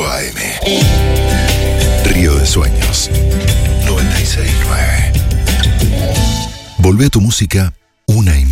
AM. Río de Sueños 96.9. Volvé a tu música una y